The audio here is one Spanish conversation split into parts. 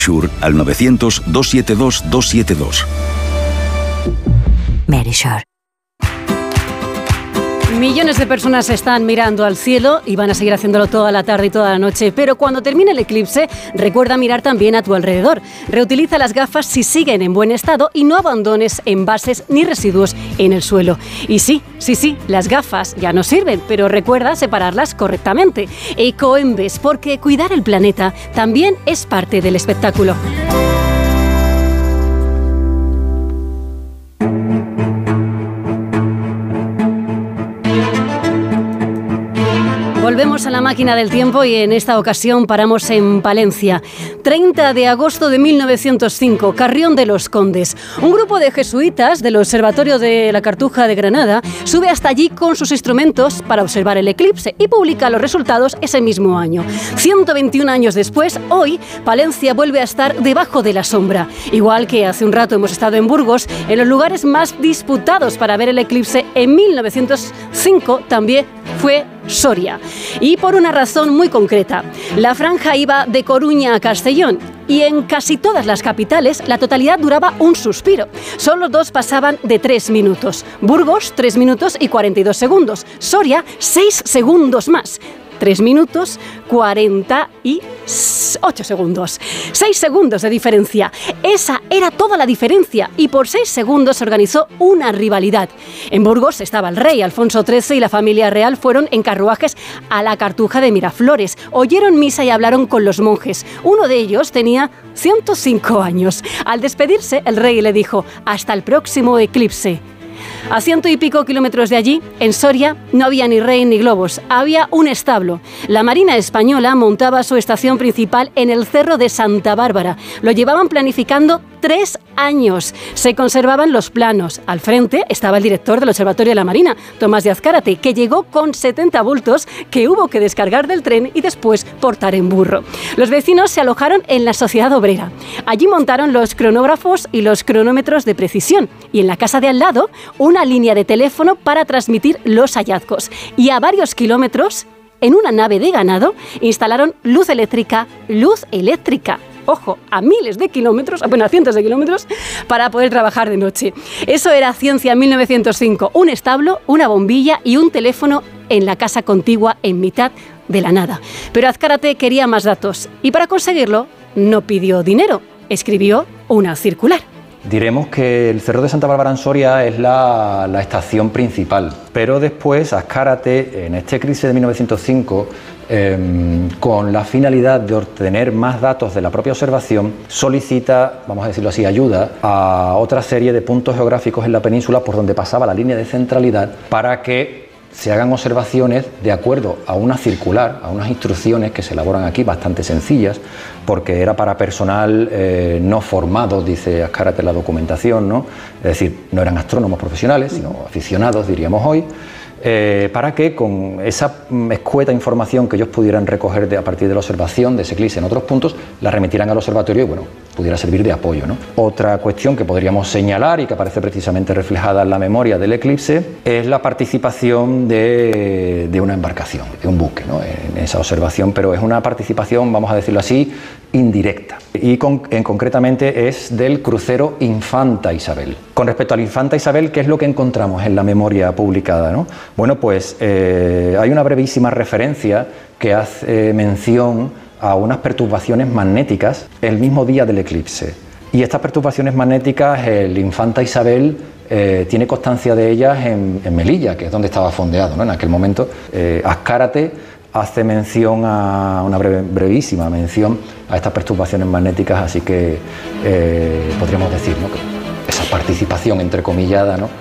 Sure al 900-272-272. Medisure. Millones de personas están mirando al cielo y van a seguir haciéndolo toda la tarde y toda la noche, pero cuando termine el eclipse, recuerda mirar también a tu alrededor. Reutiliza las gafas si siguen en buen estado y no abandones envases ni residuos en el suelo. Y sí, las gafas ya no sirven, pero recuerda separarlas correctamente. Ecoembes, porque cuidar el planeta también es parte del espectáculo. Volvemos a la máquina del tiempo y en esta ocasión paramos en Palencia. 30 de agosto de 1905, Carrión de los Condes. Un grupo de jesuitas del Observatorio de la Cartuja de Granada sube hasta allí con sus instrumentos para observar el eclipse y publica los resultados ese mismo año. 121 años después, hoy, Palencia vuelve a estar debajo de la sombra. Igual que hace un rato hemos estado en Burgos, en los lugares más disputados para ver el eclipse en 1905 también fue Soria. Y por una razón muy concreta. La franja iba de Coruña a Castellón y en casi todas las capitales la totalidad duraba un suspiro. Solo dos pasaban de 3 minutos. Burgos, 3 minutos y 42 segundos. Soria, 6 segundos más. 3 minutos, 48 segundos. 6 segundos de diferencia. Esa era toda la diferencia y por 6 segundos se organizó una rivalidad. En Burgos estaba el rey Alfonso XIII y la familia real fueron en carruajes a la Cartuja de Miraflores. Oyeron misa y hablaron con los monjes. Uno de ellos tenía 105 años. Al despedirse, el rey le dijo: hasta el próximo eclipse. A 100 y pico kilómetros de allí, en Soria, no había ni rey ni globos, había un establo. La Marina Española montaba su estación principal en el Cerro de Santa Bárbara. Lo llevaban planificando 3 años. Se conservaban los planos. Al frente estaba el director del Observatorio de la Marina, Tomás de Azcárate, que llegó con 70 bultos que hubo que descargar del tren y después portar en burro. Los vecinos se alojaron en la Sociedad Obrera. Allí montaron los cronógrafos y los cronómetros de precisión. Y en la casa de al lado, una línea de teléfono para transmitir los hallazgos. Y a varios kilómetros, en una nave de ganado, instalaron luz eléctrica. Ojo, a miles de kilómetros, apenas cientos de kilómetros, para poder trabajar de noche. Eso era ciencia en 1905. Un establo, una bombilla y un teléfono en la casa contigua en mitad de la nada. Pero Azcárate quería más datos y para conseguirlo no pidió dinero, escribió una circular. Diremos que el Cerro de Santa Bárbara en Soria es la estación principal, pero después Azcárate, en este eclipse de 1905, con la finalidad de obtener más datos de la propia observación, solicita, vamos a decirlo así, ayuda a otra serie de puntos geográficos en la península por donde pasaba la línea de centralidad para que se hagan observaciones de acuerdo a una circular, a unas instrucciones que se elaboran aquí bastante sencillas, porque era para personal no formado, dice Azcárate en la documentación, ¿no? Es decir, no eran astrónomos profesionales, sino aficionados, diríamos hoy, para que con esa escueta información que ellos pudieran recoger a partir de la observación de ese eclipse en otros puntos, la remitieran al observatorio y bueno, pudiera servir de apoyo, ¿no? Otra cuestión que podríamos señalar y que aparece precisamente reflejada en la memoria del eclipse es la participación de una embarcación, de un buque, ¿no? En esa observación, pero es una participación, vamos a decirlo así, indirecta. Y concretamente es del crucero Infanta Isabel. Con respecto al Infanta Isabel, ¿qué es lo que encontramos en la memoria publicada, ¿no? Bueno, pues hay una brevísima referencia que hace mención a unas perturbaciones magnéticas el mismo día del eclipse. Y estas perturbaciones magnéticas, el Infanta Isabel tiene constancia de ellas en Melilla, que es donde estaba fondeado, ¿no? En aquel momento. Azcárate hace mención a una brevísima mención a estas perturbaciones magnéticas, así que podríamos decir, ¿no?, que esa participación entrecomillada, ¿no?,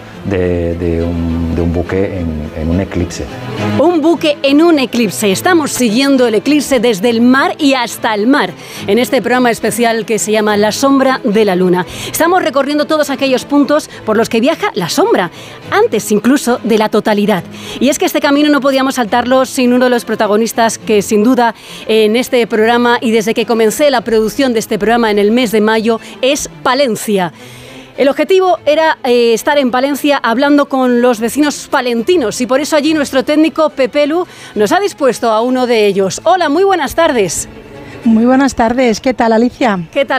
de un buque en un eclipse. Un buque en un eclipse. Estamos siguiendo el eclipse desde el mar y hasta el mar, en este programa especial que se llama La Sombra de la Luna. Estamos recorriendo todos aquellos puntos por los que viaja la sombra, antes incluso de la totalidad. Y es que este camino no podíamos saltarlo sin uno de los protagonistas que sin duda en este programa y desde que comencé la producción de este programa en el mes de mayo es Palencia. El objetivo era estar en Palencia hablando con los vecinos palentinos y por eso allí nuestro técnico Pepelu nos ha dispuesto a uno de ellos. Hola, muy buenas tardes. Muy buenas tardes, ¿qué tal, Alicia? ¿Qué tal?